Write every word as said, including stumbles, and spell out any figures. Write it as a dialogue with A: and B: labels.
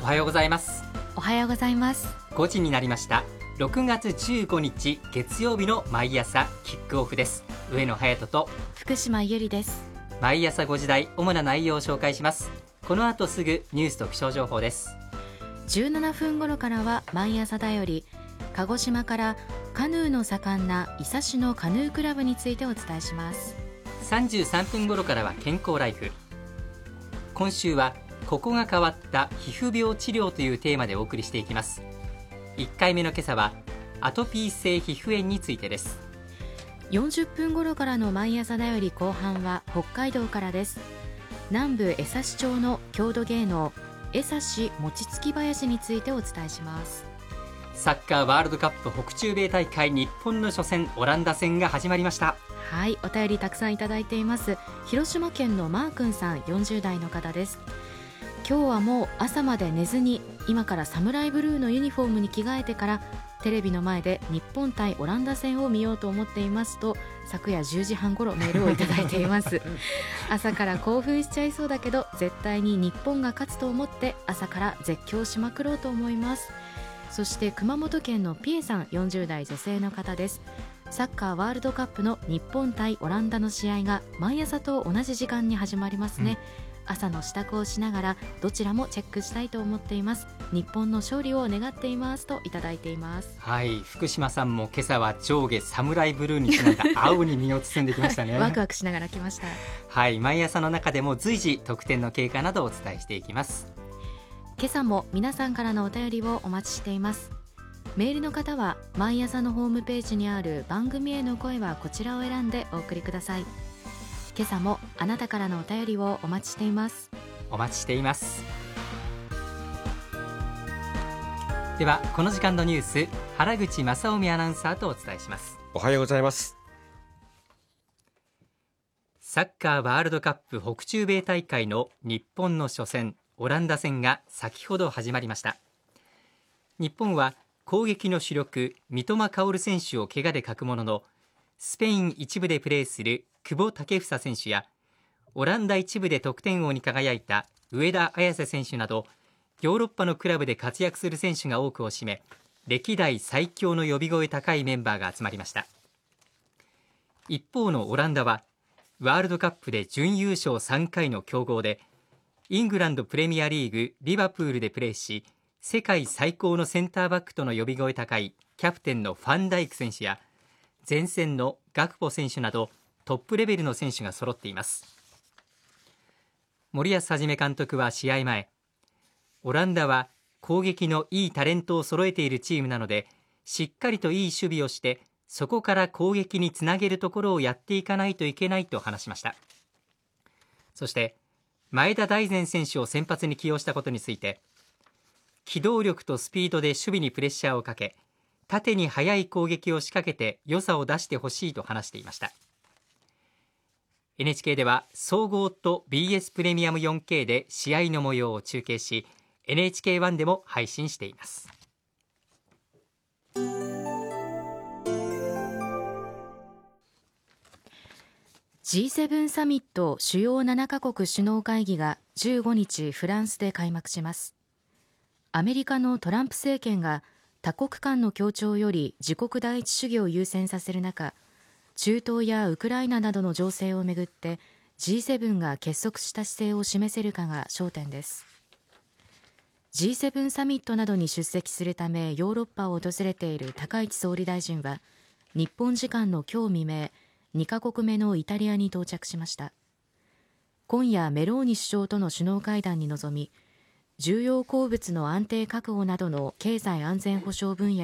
A: おはようございます。
B: おはようございます。
A: ごじになりました。ろくがつじゅうごにち月曜日の毎朝キックオフです。上野隼人と
B: 福島ゆりです。
A: 毎朝ごじ台主な内容を紹介します。この後すぐニュースと気象情報です。
B: じゅうななふん頃からは毎朝だより、鹿児島からカヌーの盛んな伊佐市のカヌークラブについてお伝えします。
A: さんじゅうさんぷん頃からは健康ライフ。今週はここが変わった皮膚病治療というテーマでお送りしていきます。いっかいめの今朝はアトピー性皮膚炎についてです。
B: よんじゅっぷん頃からの毎朝だより後半は北海道からです。南部江差町の郷土芸能江差餅つき囃子についてお伝えします。
A: サッカーワールドカップ北中米大会、日本の初戦オランダ戦が始まりました。
B: はい、お便りたくさんいただいています。広島県のマー君さん、よんじゅう代の方です。今日はもう朝まで寝ずに、今からサムライブルーのユニフォームに着替えてからテレビの前で日本対オランダ戦を見ようと思っていますと、昨夜じゅうじはん頃メールをいただいています朝から興奮しちゃいそうだけど、絶対に日本が勝つと思って朝から絶叫しまくろうと思います。そして熊本県のピエさん、よんじゅう代女性の方です。サッカーワールドカップの日本対オランダの試合が毎朝と同じ時間に始まりますね、うん、朝の支度をしながらどちらもチェックしたいと思っています。日本の勝利を願っていますといただいています。
A: はい、福島さんも今朝は上下サムライブルーにちなんだ青に身を包んできましたね
B: ワクワクしながら来ました。
A: はい、毎朝の中でも随時得点の経過などをお伝えしていきます。
B: 今朝も皆さんからのお便りをお待ちしています。メールの方は毎朝のホームページにある番組への声はこちらを選んでお送りください。今朝もあなたからのお便りをお待ちしています。
A: お待ちしています。ではこの時間のニュース、原口正臣アナウンサーとお伝えします。
C: おはようございます。
A: サッカーワールドカップ北中米大会の日本の初戦オランダ戦が先ほど始まりました。日本は攻撃の主力三笘薫選手を怪我で欠くものの、スペイン一部でプレーする久保建英選手やオランダ一部で得点王に輝いた上田綺世選手など、ヨーロッパのクラブで活躍する選手が多くを占め、歴代最強の呼び声高いメンバーが集まりました。一方のオランダはワールドカップで準優勝さんかいの強豪で、イングランドプレミアリーグリバプールでプレーし、世界最高のセンターバックとの呼び声高いキャプテンのファンダイク選手や前線のガクポ選手などトップレベルの選手が揃っています。森保一監督は試合前、オランダは攻撃のいいタレントを揃えているチームなので、しっかりといい守備をしてそこから攻撃につなげるところをやっていかないといけないと話しました。そして前田大然選手を先発に起用したことについて、機動力とスピードで守備にプレッシャーをかけ、縦に速い攻撃を仕掛けて良さを出してほしいと話していました。 エヌエイチケー では総合と ビーエス プレミアム よんケー で試合の模様を中継し、 エヌエイチケーワン でも配信しています。
B: ジーセブン サミット主要ななカ国首脳会議がじゅうごにちフランスで開幕します。アメリカのトランプ政権が多国間の協調より自国第一主義を優先させる中、中東やウクライナなどの情勢をめぐって ジーセブン が結束した姿勢を示せるかが焦点です。 ジーセブン サミットなどに出席するためヨーロッパを訪れている高市総理大臣は、日本時間の今日未明、にカ国目のイタリアに到着しました。今夜メローニ首相との首脳会談に臨み、重要鉱物の安定確保などの経済安全保障分野